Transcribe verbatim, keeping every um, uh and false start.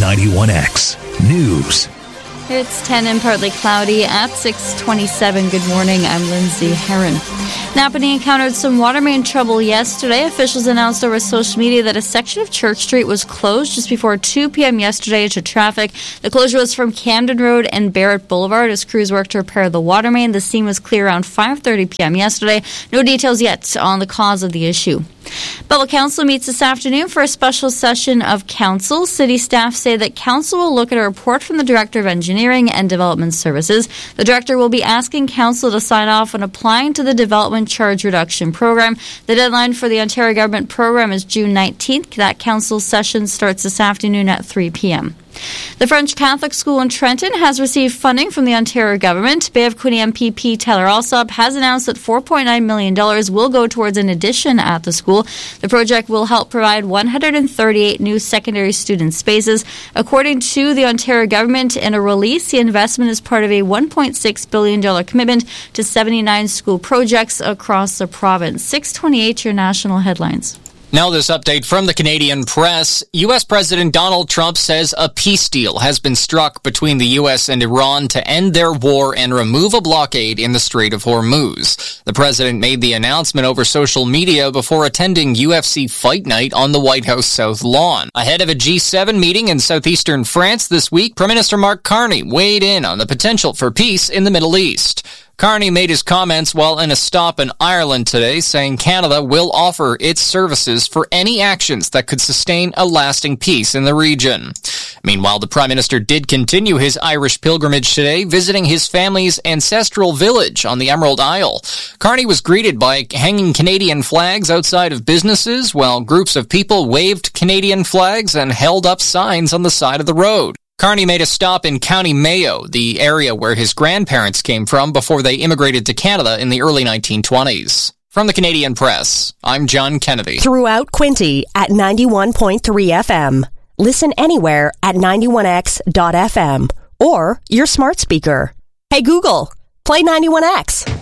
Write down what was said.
ninety-one X News. It's ten and partly cloudy at six twenty-seven. Good morning, I'm Lindsay Herron. Napanee encountered some water main trouble yesterday. Officials announced over social media that a section of Church Street was closed just before two p.m. yesterday to traffic. The closure was from Camden Road and Barrett Boulevard as crews worked to repair the water main. The scene was clear around five thirty p.m. yesterday. No details yet on the cause of the issue. Belleville Council meets this afternoon for a special session of council. City staff say that council will look at a report from the Director of Engineering and Development Services. The director will be asking council to sign off on applying to the Development Charge Reduction Program. The deadline for the Ontario Government program is June nineteenth. That council session starts this afternoon at three p.m. The French Catholic School in Trenton has received funding from the Ontario government. Bay of Quinte M P P Tyler Alsop has announced that four point nine million dollars will go towards an addition at the school. The project will help provide one hundred thirty-eight new secondary student spaces. According to the Ontario government, in a release, the investment is part of a one point six billion dollars commitment to seventy-nine school projects across the province. six twenty-eight, your national headlines. Now this update from the Canadian Press. U S. President Donald Trump says a peace deal has been struck between the U S and Iran to end their war and remove a blockade in the Strait of Hormuz. The president made the announcement over social media before attending U F C Fight Night on the White House South Lawn. Ahead of a G seven meeting in southeastern France this week, Prime Minister Mark Carney weighed in on the potential for peace in the Middle East. Carney made his comments while in a stop in Ireland today, saying Canada will offer its services for any actions that could sustain a lasting peace in the region. Meanwhile, the Prime Minister did continue his Irish pilgrimage today, visiting his family's ancestral village on the Emerald Isle. Carney was greeted by hanging Canadian flags outside of businesses, while groups of people waved Canadian flags and held up signs on the side of the road. Carney made a stop in County Mayo, the area where his grandparents came from before they immigrated to Canada in the early nineteen twenties. From the Canadian Press, I'm John Kennedy. Throughout Quinte at ninety-one point three F M. Listen anywhere at ninety-one X dot F M or your smart speaker. Hey Google, play ninety-one X.